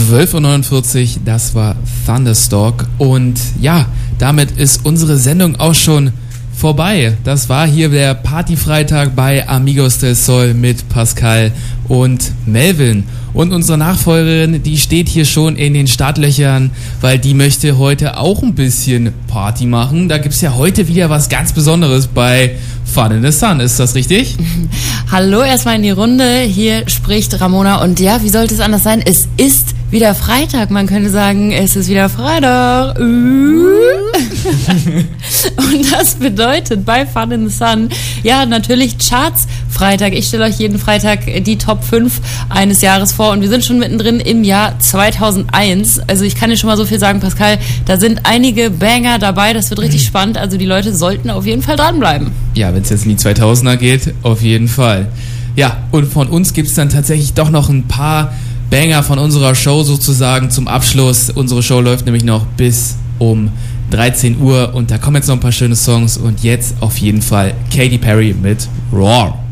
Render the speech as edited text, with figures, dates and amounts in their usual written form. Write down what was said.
12.49 Uhr, das war Thunderstalk. Und ja, damit ist unsere Sendung auch schon vorbei. Das war hier der Partyfreitag bei Amigos del Sol mit Pascal und Melvin. Und unsere Nachfolgerin, die steht hier schon in den Startlöchern, weil die möchte heute auch ein bisschen Party machen. Da gibt's ja heute wieder was ganz Besonderes bei Fun in the Sun. Ist das richtig? Hallo erstmal in die Runde. Hier spricht Ramona. Und ja, wie sollte es anders sein? Es ist wieder Freitag. Man könnte sagen, es ist wieder Freitag. Und das bedeutet bei Fun in the Sun, ja, natürlich Charts Freitag. Ich stelle euch jeden Freitag die Top 5 eines Jahres vor und wir sind schon mittendrin im Jahr 2001. Also ich kann dir schon mal so viel sagen, Pascal, da sind einige Banger dabei. Das wird richtig spannend. Also die Leute sollten auf jeden Fall dranbleiben. Ja, wenn es jetzt in die 2000er geht, auf jeden Fall. Ja, und von uns gibt es dann tatsächlich doch noch ein paar Banger von unserer Show sozusagen zum Abschluss. Unsere Show läuft nämlich noch bis um 13 Uhr und da kommen jetzt noch ein paar schöne Songs und jetzt auf jeden Fall Katy Perry mit Roar.